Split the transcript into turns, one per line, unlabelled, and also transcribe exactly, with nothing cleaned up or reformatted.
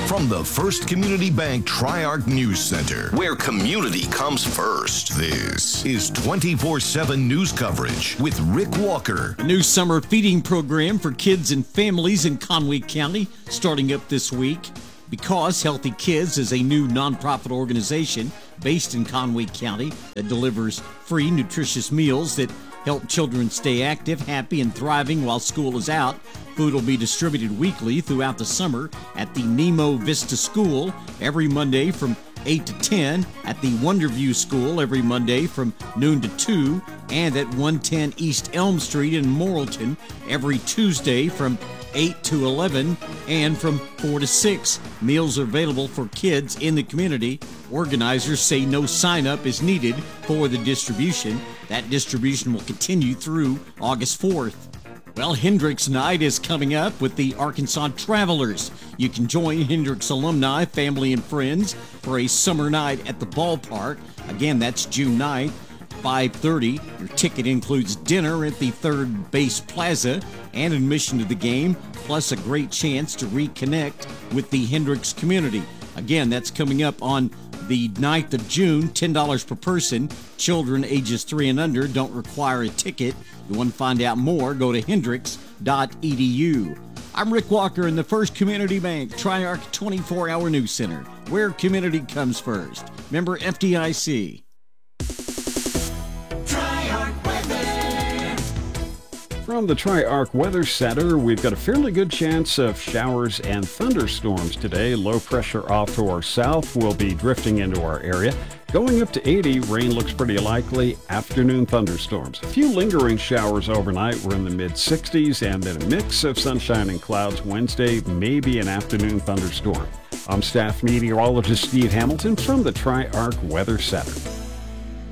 From the First Community Bank Tri-Arc News Center, where community comes first, this is twenty-four seven news coverage with Rick Walker.
A new summer feeding program for kids and families in Conway County starting up this week. Because Healthy Kids is a new nonprofit organization based in Conway County that delivers free, nutritious meals that help children stay active, happy, and thriving while school is out. Food will be distributed weekly throughout the summer at the Nemo Vista School every Monday from eight to ten, at the Wonderview School every Monday from noon to two, and at one ten East Elm Street in Morrilton every Tuesday from eight to eleven and from four to six. Meals are available for kids in the community. Organizers say no sign-up is needed for the distribution. That distribution will continue through August fourth. Well, Hendricks Night is coming up with the Arkansas Travelers. You can join Hendricks alumni, family, and friends for a summer night at the ballpark. Again, that's June ninth, five thirty. Your ticket includes dinner at the Third Base Plaza and admission to the game, plus a great chance to reconnect with the Hendricks community. Again, that's coming up on the ninth of June, ten dollars per person. Children ages three and under don't require a ticket. You want to find out more, go to hendricks dot e d u. I'm Rick Walker in the First Community Bank Tri-Arc twenty-four hour News Center, where community comes first. Member F D I C.
From the Tri-Arc Weather Center, we've got a fairly good chance of showers and thunderstorms today. Low pressure off to our south will be drifting into our area. Going up to eighty, rain looks pretty likely. Afternoon thunderstorms. A few lingering showers overnight. We're in the mid sixties, and then a mix of sunshine and clouds Wednesday, maybe an afternoon thunderstorm. I'm staff meteorologist Steve Hamilton from the Tri-Arc Weather Center.